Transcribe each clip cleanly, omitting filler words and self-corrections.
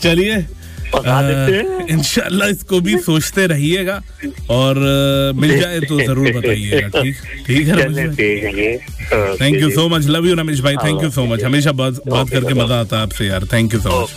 चलिए इंशाल्लाह इसको भी सोचते रहिएगा और मिल जाए तो जरूर बताइएगा। ठीक है रमेश भाई, thank you so much, love you Ramesh भाई, थैंक यू सो मच, हमेशा बात करके मजा आता है आपसे यार, थैंक यू सो मच।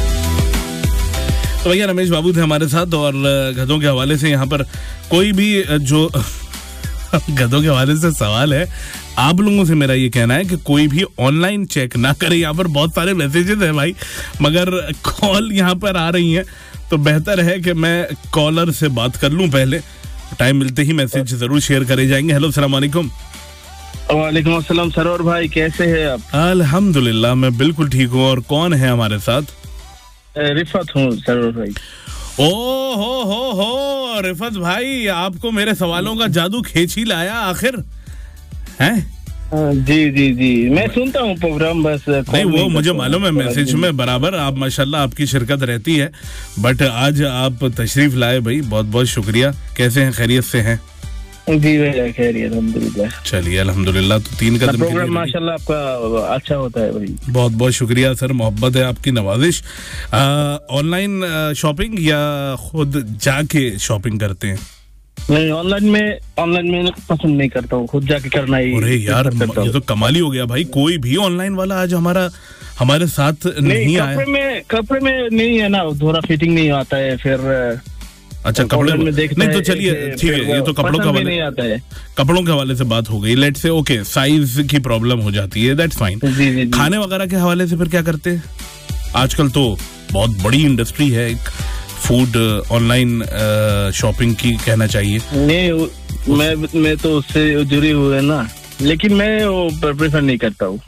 तो भैया रमेश बाबू थे हमारे साथ और गधों के हवाले से यहाँ पर कोई भी जो गधों के हवाले से सवाल है, आप लोगों से मेरा ये कहना है कि कोई भी ऑनलाइन चेक ना करे। यहाँ पर बहुत सारे मैसेजेस हैं भाई, मगर कॉल यहाँ पर आ रही हैं तो बेहतर है कि मैं कॉलर से बात कर लूँ पहले। टाइम मिलते ही मैसेज जरूर शेयर करे जाएंगे। हेलो अस्सलाम वालेकुम। वालेकुम अस्सलाम सरोवर भाई, कैसे हैं आप? अल्हम्दुलिल्लाह मैं बिल्कुल ठीक हूँ। और कौन है हमारे साथ? रिफत हूँ सरोवर भाई। ओ हो रिफत भाई, आपको मेरे सवालों का जादू खींच ही लाया आखिर हैं? जी मैं सुनता हूँ प्रोग्राम, बस नहीं वो मुझे मालूम है, मैसेज में बराबर आप माशाल्लाह आपकी शिरकत रहती है, बट आज आप तशरीफ लाए भाई, बहुत बहुत शुक्रिया। कैसे हैं, खैरियत से हैं? जी भैया खैरियत अल्हम्दुलिल्लाह। चलिए अल्हम्दुलिल्लाह। तो 3 कदम प्रोग्राम माशाल्लाह आपका अच्छा होता है भाई। बहुत बहुत शुक्रिया सर, मोहब्बत है आपकी, नवाजिश। ऑनलाइन शॉपिंग या खुद जाके शॉपिंग करते हैं? नहीं, ऑनलाइन में पसंद नहीं करता हूँ, खुद जाके करना ही। अरे यार ये तो कमाल ही हो गया भाई, कोई भी ऑनलाइन वाला आज हमारे साथ नहीं आया। कपड़े में नहीं है ना, थोड़ा फिटिंग नहीं आता है फिर। अच्छा कपड़े में नहीं तो चलिए ठीक है, ये तो कपड़ों के हवाले, कपड़ों के हवाले से बात हो गई। लेट्स से ओके, साइज की प्रॉब्लम हो जाती है, दैट्स फाइन। खाने वगैरह के हवाले से फिर क्या करते हैं? आजकल तो बहुत बड़ी इंडस्ट्री है एक फूड ऑनलाइन शॉपिंग की, कहना चाहिए। नहीं मैं तो उससे जुड़ी हुई है ना, लेकिन मैं वो प्रेफर नहीं करता हूँ।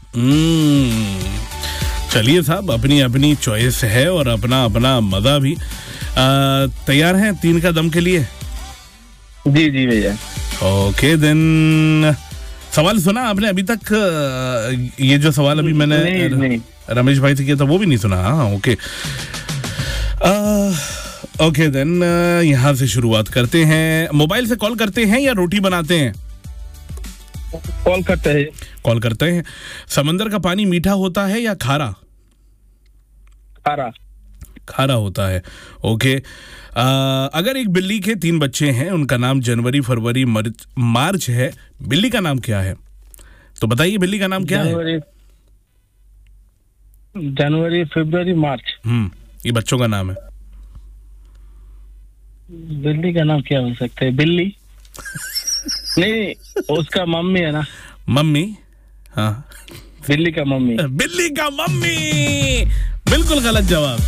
चलिए साहब, अपनी अपनी चॉइस है और अपना अपना मजा भी। तैयार हैं 3 का दम के लिए? जी भैया। ओके देन, सवाल सुना आपने अभी तक? ये जो सवाल अभी मैंने नहीं। रमेश भाई से किया था वो भी नहीं सुना? हाँ ओके ओके देन, यहाँ से शुरुआत करते हैं। मोबाइल से कॉल करते हैं या रोटी बनाते हैं? कॉल करते हैं। समंदर का पानी मीठा होता है या खारा? खारा होता है। ओके। अगर एक बिल्ली के 3 बच्चे हैं, उनका नाम जनवरी, फरवरी, मार्च है, बिल्ली का नाम क्या है? तो बताइए बिल्ली का नाम क्या है? जनवरी, फरवरी, मार्च। ये बच्चों का नाम है। बिल्ली का नाम क्या हो सकता है? बिल्ली नहीं, उसका मम्मी है ना। मम्मी? हाँ बिल्ली का मम्मी। बिल्ली का मम्मी बिल्कुल गलत जवाब।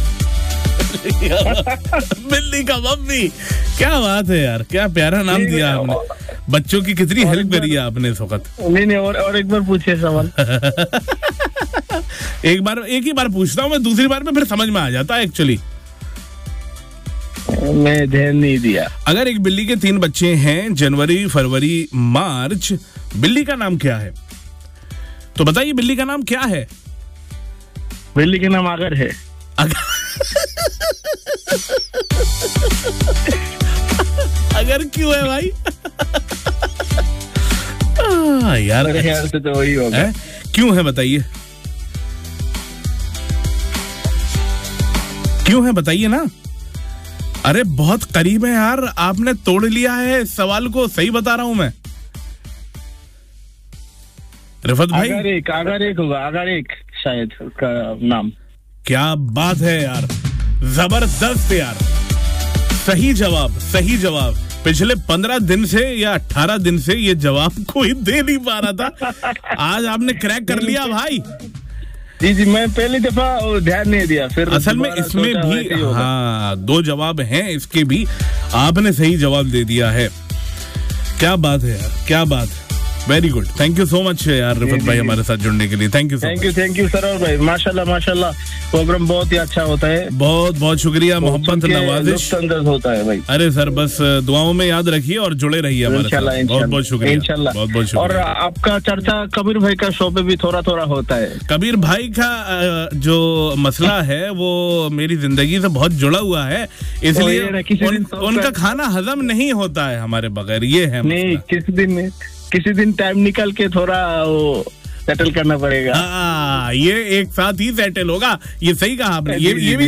बिल्ली का मम्मी, क्या बात है यार, क्या प्यारा नाम दिया आपने। बच्चों की कितनी हेल्प करी है आपने इस वक्त। नहीं और एक बार पूछिए सवाल। एक ही बार पूछता हूँ मैं, दूसरी बार में फिर समझ में आ जाता है एक्चुअली। मैं ध्यान नहीं दिया। अगर एक बिल्ली के 3 बच्चे हैं, जनवरी, फरवरी, मार्च, बिल्ली का नाम क्या है? तो बताइए बिल्ली का नाम क्या है? बिल्ली का नाम अगर है। अगर क्यों है भाई? यार मेरे ख्याल से तो वही होगा। क्यों है बताइए, क्यों है बताइए ना। अरे बहुत करीब है यार, आपने तोड़ लिया है सवाल को, सही बता रहा हूं मैं। रिफत भाई अगर एक शायद का नाम। क्या बात है यार, जबरदस्त यार, सही जवाब। पिछले 15 दिन से या 18 दिन से ये जवाब कोई दे नहीं पा रहा था, आज आपने क्रैक कर लिया भाई। जी मैं पहली दफा ध्यान नहीं दिया, फिर असल में इसमें भी 2 जवाब हैं, इसके भी आपने सही जवाब दे दिया है। क्या बात है यार, क्या बात। Very good, thank you so much यार रिफत भाई हमारे साथ जुड़ने के लिए। थैंक यू सरोवर भाई, माशाल्लाह प्रोग्राम बहुत ही अच्छा होता है। बहुत बहुत शुक्रिया, मोहब्बत नवाजिश होता है भाई। अरे सर बस दुआओं में याद रखिए और जुड़े रहिए हमारे साथ। बहुत बहुत शुक्रिया, इंशाल्लाह। बहुत बहुत शुक्रिया। और आपका चर्चा कबीर भाई का शो पे भी थोड़ा होता है। कबीर भाई का जो मसला है वो मेरी जिंदगी से बहुत जुड़ा हुआ है, इसलिए उनका खाना हजम नहीं होता है हमारे बगैर, ये है। नहीं, किसी दिन टाइम निकल के थोड़ा वो सेटल करना पड़ेगा। ये एक साथ ही सेटल होगा, ये सही कहा आपने। ये भी